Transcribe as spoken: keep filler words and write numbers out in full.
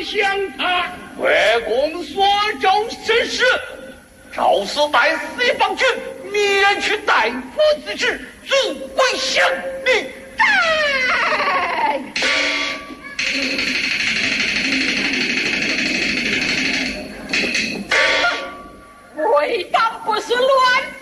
降他。 魏公所奏甚是，赵氏带四方军免去大夫之职，足为降你。 哎！为党不是乱